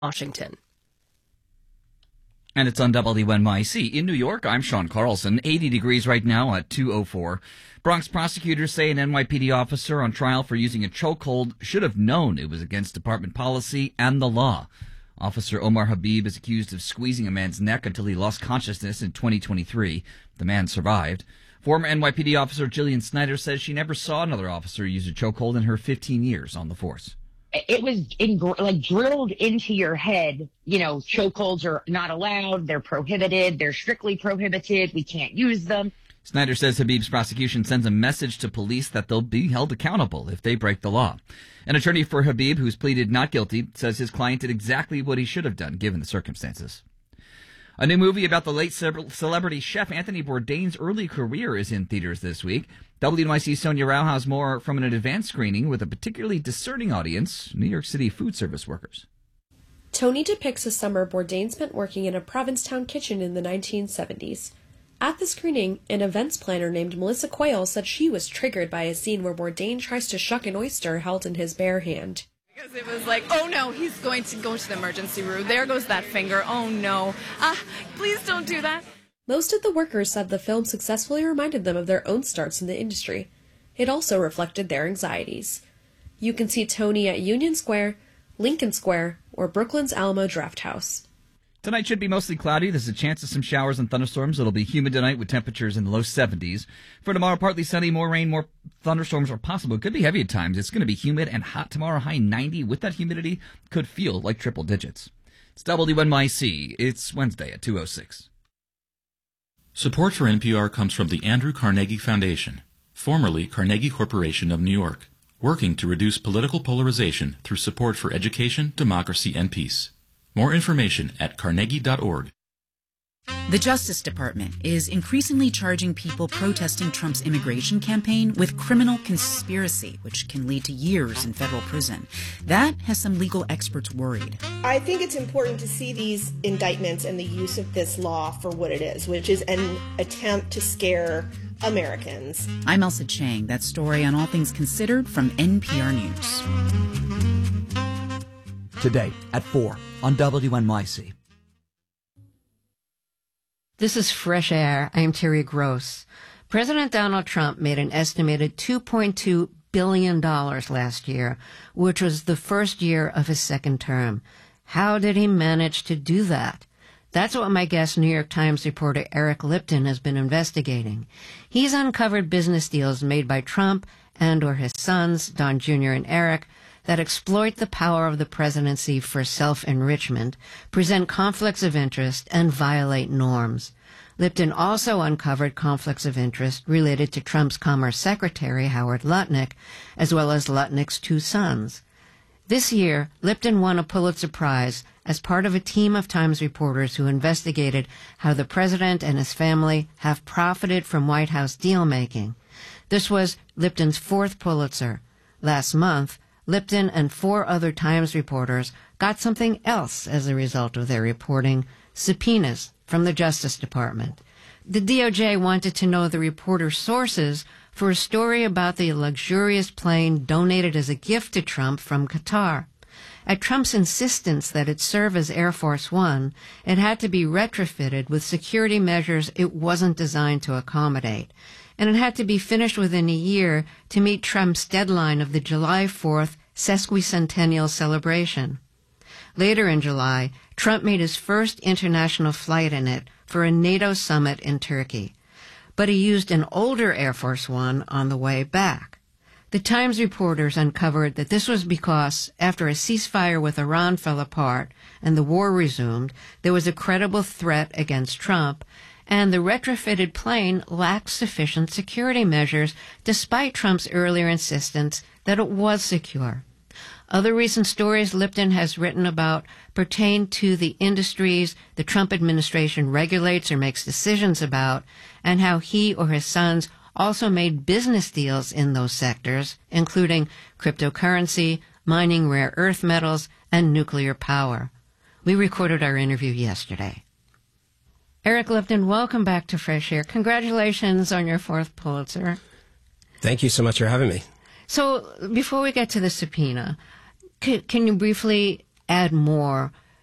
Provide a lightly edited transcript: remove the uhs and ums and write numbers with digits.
Washington. And it's on WNYC. In New York, I'm Sean Carlson. 80 degrees right now at 2:04. Bronx prosecutors say an NYPD officer on trial for using a chokehold should have known it was against department policy and the law. Officer Omar Habib is accused of squeezing a man's neck until he lost consciousness in 2023. The man survived. Former NYPD officer Jillian Snyder says she never saw another officer use a chokehold in her 15 years on the force. It was drilled into your head. You know, chokeholds are not allowed. They're prohibited. They're strictly prohibited. We can't use them. Snyder says Habib's prosecution sends a message to police that they'll be held accountable if they break the law. An attorney for Habib, who's pleaded not guilty, says his client did exactly what he should have done given the circumstances. A new movie about the late celebrity chef Anthony Bourdain's early career is in theaters this week. WNYC's Sonia Rao has more from an advanced screening with a particularly discerning audience, New York City food service workers. Tony depicts a summer Bourdain spent working in a Provincetown kitchen in the 1970s. At the screening, an events planner named Melissa Quayle said she was triggered by a scene where Bourdain tries to shuck an oyster held in his bare hand. Because it was like, oh no, he's going to go to the emergency room. There goes that finger. Oh no. Please don't do that. Most of the workers said the film successfully reminded them of their own starts in the industry. It also reflected their anxieties. You can see Tony at Union Square, Lincoln Square, or Brooklyn's Alamo Drafthouse. Tonight should be mostly cloudy. There's a chance of some showers and thunderstorms. It'll be humid tonight with temperatures in the low 70s. For tomorrow, partly sunny, more rain, more thunderstorms are possible. It could be heavy at times. It's going to be humid and hot tomorrow, high 90. With that humidity, could feel like triple digits. It's WNYC. It's Wednesday at 2:06. Support for NPR comes from the Andrew Carnegie Foundation, formerly Carnegie Corporation of New York, working to reduce political polarization through support for education, democracy, and peace. More information at carnegie.org. The Justice Department is increasingly charging people protesting Trump's immigration campaign with criminal conspiracy, which can lead to years in federal prison. That has some legal experts worried. I think it's important to see these indictments and the use of this law for what it is, which is an attempt to scare Americans. I'm Elsa Chang. That story on All Things Considered from NPR News. Today at 4 on WNYC. This is Fresh Air. I am Terry Gross. President Donald Trump made an estimated $2.2 billion last year, which was the first year of his second term. How did he manage to do that? That's what my guest, New York Times reporter Eric Lipton, has been investigating. He's uncovered business deals made by Trump and or his sons, Don Jr. and Eric, that exploit the power of the presidency for self-enrichment, present conflicts of interest, and violate norms. Lipton also uncovered conflicts of interest related to Trump's Commerce Secretary, Howard Lutnick, as well as Lutnick's two sons. This year, Lipton won a Pulitzer Prize as part of a team of Times reporters who investigated how the president and his family have profited from White House deal-making. This was Lipton's fourth Pulitzer. Last month, Lipton and 4 other Times reporters got something else as a result of their reporting, subpoenas from the Justice Department. The DOJ wanted to know the reporters' sources for a story about the luxurious plane donated as a gift to Trump from Qatar. At Trump's insistence that it serve as Air Force One, it had to be retrofitted with security measures it wasn't designed to accommodate. And it had to be finished within a year to meet Trump's deadline of the July 4th sesquicentennial celebration. Later in July, Trump made his first international flight in it for a NATO summit in Turkey. But he used an older Air Force One on the way back. The Times reporters uncovered that this was because, after a ceasefire with Iran fell apart and the war resumed, there was a credible threat against Trump, and the retrofitted plane lacked sufficient security measures despite Trump's earlier insistence that it was secure. Other recent stories Lipton has written about pertain to the industries the Trump administration regulates or makes decisions about, and how he or his sons also made business deals in those sectors, including cryptocurrency, mining rare earth metals, and nuclear power. We recorded our interview yesterday. Eric Lipton, welcome back to Fresh Air. Congratulations on your 4th Pulitzer. Thank you so much for having me. So before we get to the subpoena, can you briefly add more